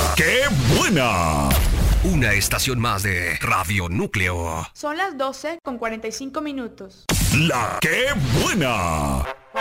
¡Qué buena! Una estación más de Radio Núcleo. Son las 12:45 minutos. La ¡Qué buena!